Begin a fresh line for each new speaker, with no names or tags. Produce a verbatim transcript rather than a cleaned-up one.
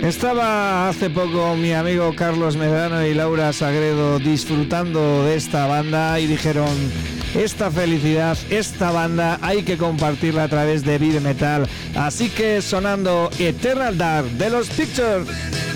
Estaba hace poco mi amigo Carlos Medrano y Laura Sagredo disfrutando de esta banda y dijeron: esta felicidad, esta banda hay que compartirla a través de Vive Metal. Así que sonando Eternal Dark de los Pictures.